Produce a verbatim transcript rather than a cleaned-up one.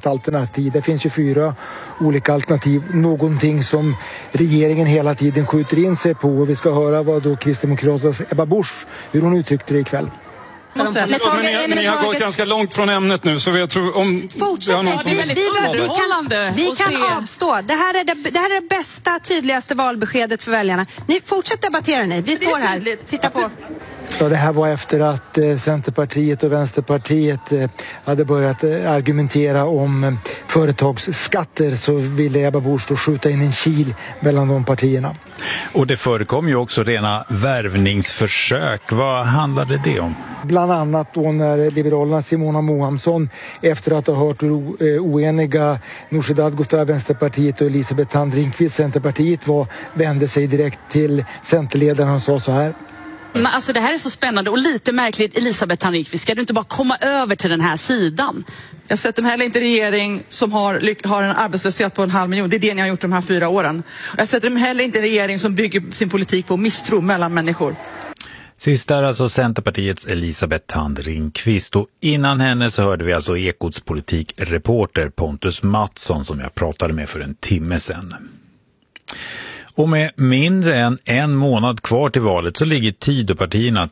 ett alternativ. Det finns ju fyra olika alternativ. Någonting som regeringen hela tiden skjuter in sig på. Och vi ska höra vad då Kristdemokraternas Ebba Busch, hur hon uttryckte det ikväll. Men men ni, ni har gått ganska långt från ämnet nu, så jag tror om Fortsätt, vi har någon som... vi, vi, vi kan, vi kan avstå. Det här, är det, det här är det bästa, tydligaste valbeskedet för väljarna. Ni fortsätter debattera ni. Vi står här. Titta på. Ja, det här var efter att eh, Centerpartiet och Vänsterpartiet eh, hade börjat eh, argumentera om eh, företagsskatter, så ville Ebba Busch då skjuta in en kil mellan de partierna. Och det förekom ju också rena värvningsförsök. Vad handlade det om? Bland annat då när Liberalerna Simona Mohamsson, efter att ha hört hur eh, oeniga Nooshi Dadgostar, Vänsterpartiet och Elisabeth Thand Ringqvist, Centerpartiet var, vände sig direkt till Centerledaren och sa så här. Men alltså det här är så spännande och lite märkligt. Elisabeth Thand Ringqvist, ska du inte bara komma över till den här sidan? Jag sätter mig heller inte regering som har, har en arbetslöshet på en halv miljon. Det är det ni har gjort de här fyra åren. Och jag sätter mig heller inte regering som bygger sin politik på misstro mellan människor. Sist är alltså Centerpartiets Elisabeth Thand Ringqvist, och innan henne så hörde vi alltså Ekots politikreporter Pontus Mattsson som jag pratade med för en timme sedan. Och med mindre än en månad kvar till valet så ligger Tidöpartierna